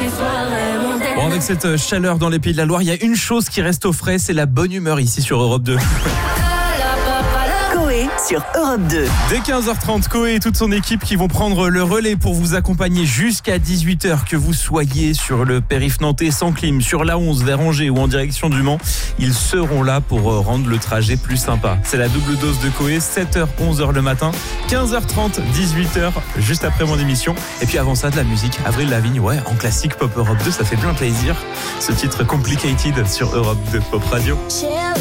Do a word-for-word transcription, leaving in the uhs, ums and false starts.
Bon, avec cette chaleur dans les Pays de la Loire, il y a une chose qui reste au frais, c'est la bonne humeur ici sur Europe deux. Coé sur Europe deux. Dès quinze heures trente, Coé et toute son équipe qui vont prendre le relais pour vous accompagner jusqu'à dix-huit heures, que vous soyez sur le périph' nantais sans clim, sur l'A onze vers Angers ou en direction du Mans. Ils seront là pour rendre le trajet plus sympa. C'est la double dose de Coé, sept heures, onze heures le matin, quinze heures trente, dix-huit heures, juste après mon émission. Et puis avant ça, de la musique. Avril Lavigne, ouais, en classique Pop Europe deux, ça fait bien plaisir. Ce titre Complicated sur Europe deux Pop Radio.